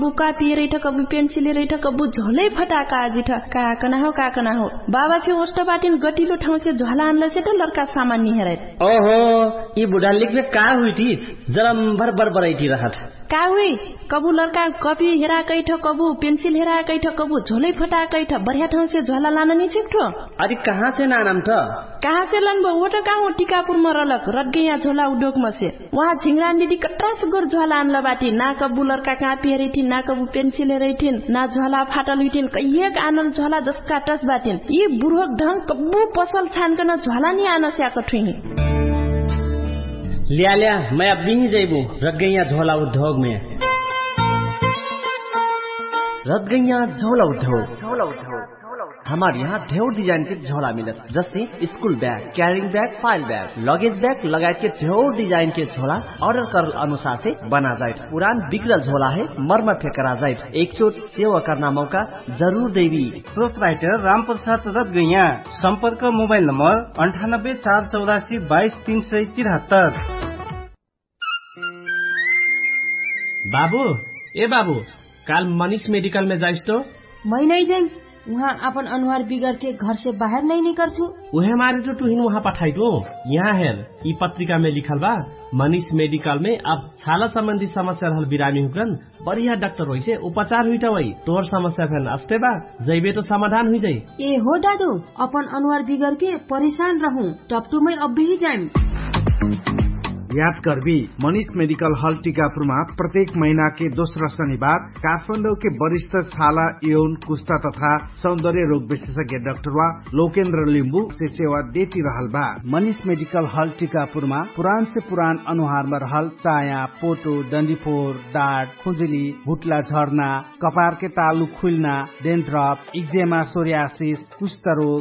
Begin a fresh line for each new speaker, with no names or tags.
बुका पिए ठ कबु पेन्सिल रे ठ कबु झोलै फटाका आजि ठ काकना हो बाबा फि होस्ट बाटिन गटिलो ठाउँ से झोला आनले से त लड़का सामान नि हेरै
ओहो ई बुढा लिखले का हुइटी जरम भर बरबरैटी रहत
का हुइ कबु लड़का कपी हेरा कै ठ कबु पेन्सिल हेरा कै ठ कबु झोलै फटाकै ठ बढ़िया ठाउँ से झोला लान नि छिक्ठो
अरे कहाँ से नानम त
कहाँ से लन बो वटा का हो टिकापुर म रलक रटगे यहाँ झोला उडोक म से वहाँ झिंगरान दिदी कट्रा सुगर झोला आनला बाटी ना कबु लड़का कहाँ पिएरिथिन ना कबु पेन्सिल हेरैथिन ना झोला फाटल हुइथिन कहिएक आनल झोला जसका टस बाटिन यी बुढोक ढंग कबु पसल छानकन झोला नि आन स्याक ठुही
लिया मैं अब भी जैबू रटगैया झोला उद्योग में रटगैया झोला उद्योग हमारे यहाँ ढेर डिजाइन के झोला मिलत जैसे school bag carrying bag file bag luggage bag लगाए के ढेर डिजाइन के झोला ऑर्डर कर अनुसार से बना जाए पुरान बिगड़ल झोला है मरम्मत करा जाए एक चोट सेवा करना मौका जरूर देवी
प्रोपराइटर राम प्रसाद रटगैया संपर्क मोबाइल नंबर 98
बाबू ए बाबू काल मनीष मेडिकल में जाइस तो
मैं नहीं जाऊँ वहाँ अपन अनुहार बिगड़ के घर से बाहर नहीं निकल छू
उहे मारे तो तुहिन वहाँ पठाई दो यहाँ हेर ई पत्रिका में लिखल बा मनीष मेडिकल में अब छाला संबंधी समस्या रहल बिरामी हुकन बढ़िया डॉक्टर होई से उपचार हुई वही तोर समस्या फेन अस्ते बा जैबे तो समाधान हुई जाये
ए हो दादू अपन अनुहार बिगड़ के परेशान रहूं टपटू में अब भी जाए
याद करबी मनीष मेडिकल हॉल टीकापुरमा प्रत्येक महीना के दोस्रो शनिबार काठमाडौँ के वरिष्ठ छाला यौन कुष्ठा तथा सौंदर्य रोग विशेषज्ञ डाक्टर लोकेन्द्र लिम्बू से सेवा देती रहल बा। मनीष मेडिकल हॉल टीकापुरमा पुरान से पुरान अनुहार में रहल चाया पोटो डंडीफोर डाँट खुजुली भुटला झर्ना कपार के तालु खुलना डेन्ड्रप इक्जेमा सोरियासिस कुष्ठ रोग